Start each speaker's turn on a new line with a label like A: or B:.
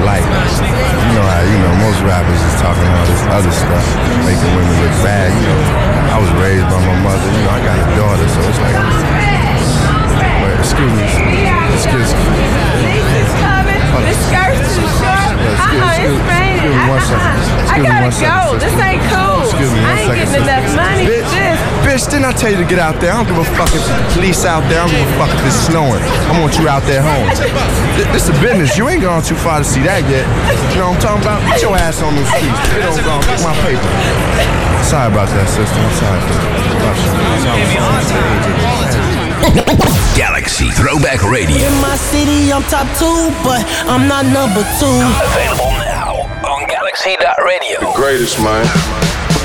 A: like, you know how, most rappers is talking all this other stuff, making women look bad, I was raised by my mother, I got a daughter, so it's like, wait, excuse me.
B: The skirt's too short. It's raining. I gotta go. This ain't cool. I ain't getting enough money for this.
A: Bitch, didn't I tell you to get out there? I don't give a fuck if the police out there. I don't give a fuck if it's snowing. I want you out there home. This is business. You ain't gone too far to see that yet. You know what I'm talking about? Get your ass on those streets. Get my paper. Sorry about that, sister. I'm sorry.
C: Galaxy Throwback Radio.
D: In my city, I'm top 2, but I'm not number 2.
C: Available now on Galaxy.radio.
A: The greatest, man.